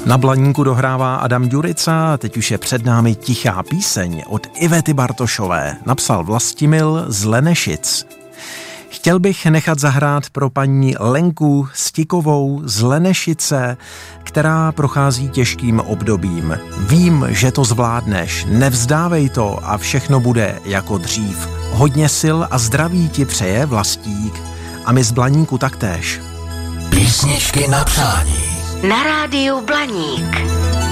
Na Blaníku dohrává Adam Ďurica, teď už je před námi tichá píseň od Ivety Bartošové. Napsal Vlastimil z Lenešic. Chtěl bych nechat zahrát pro paní Lenku Stikovou z Lenešice, která prochází těžkým obdobím. Vím, že to zvládneš, nevzdávej to a všechno bude jako dřív. Hodně sil a zdraví ti přeje Vlastík a my z Blaníku taktéž. Písničky na přání. Na rádiu Blaník.